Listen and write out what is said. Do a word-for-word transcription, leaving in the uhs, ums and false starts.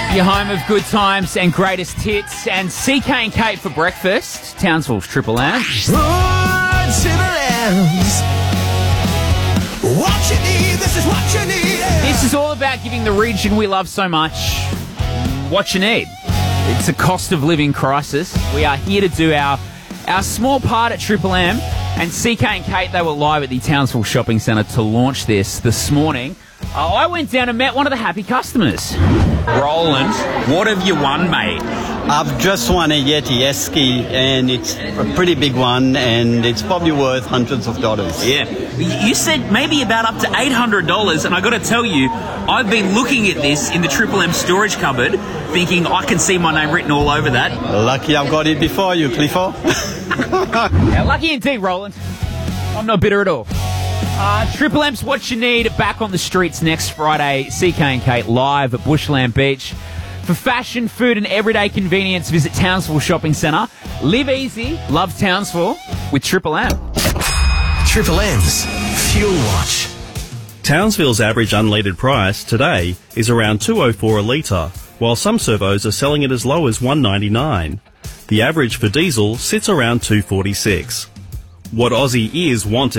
Your home of good times and greatest hits, and C K and Kate for breakfast. Townsville's Triple M. Oh, Triple M's. What you need, this is what you need. This is all about giving the region we love so much what you need. It's a cost of living crisis. We are here to do our our small part at Triple M, and C K and Kate, they were live at the Townsville Shopping Centre to launch this this morning. Uh, I went down and met one of the happy customers. Roland, what have you won, mate? I've just won a Yeti Esky, and it's a pretty big one, and it's probably worth hundreds of dollars. Yeah. You said maybe about up to eight hundred dollars, and I got to tell you, I've been looking at this in the Triple M storage cupboard, thinking I can see my name written all over that. Lucky I've got it before you, Clifford. Yeah, lucky indeed, Roland. I'm not bitter at all. Uh, Triple M's What You Need back on the streets next Friday. C K and Kate live at Bushland Beach. For fashion, food and everyday convenience, visit Townsville Shopping Centre. Live easy, love Townsville with Triple M. Triple M's Fuel Watch. Townsville's average unleaded price today is around two oh four a litre, while some servos are selling it as low as one ninety-nine. The average for diesel sits around two forty-six. What Aussie ears want